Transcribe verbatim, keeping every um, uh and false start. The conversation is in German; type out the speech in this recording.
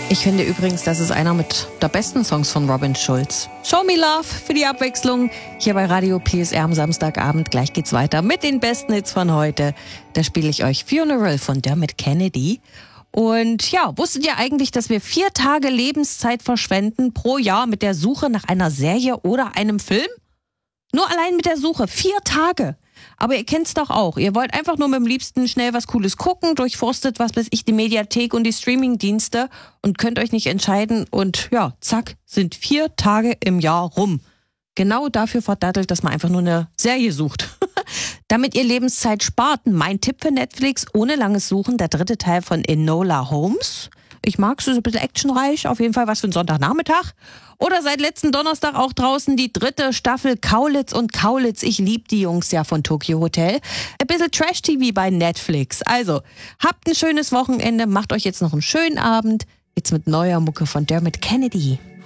Ich finde übrigens, das ist einer mit der besten Songs von Robin Schulz. Show Me Love für die Abwechslung hier bei Radio P S R am Samstagabend. Gleich geht's weiter mit den besten Hits von heute. Da spiele ich euch Funeral von Dermot Kennedy. Und ja, wusstet ihr eigentlich, dass wir vier Tage Lebenszeit verschwenden pro Jahr mit der Suche nach einer Serie oder einem Film? Nur allein mit der Suche. Vier Tage. Aber ihr kennt's doch auch. Ihr wollt einfach nur mit dem Liebsten schnell was Cooles gucken, durchforstet, was weiß ich, die Mediathek und die Streamingdienste und könnt euch nicht entscheiden. Und ja, zack, sind vier Tage im Jahr rum. Genau dafür verdattelt, dass man einfach nur eine Serie sucht. Damit ihr Lebenszeit spart, mein Tipp für Netflix, ohne langes Suchen, der dritte Teil von Enola Holmes. Ich mag es, ist ein bisschen actionreich, auf jeden Fall was für einen Sonntagnachmittag. Oder seit letzten Donnerstag auch draußen die dritte Staffel Kaulitz und Kaulitz. Ich liebe die Jungs ja von Tokyo Hotel. Ein bisschen Trash-T V bei Netflix. Also, habt ein schönes Wochenende, macht euch jetzt noch einen schönen Abend. Jetzt mit neuer Mucke von Dermot Kennedy.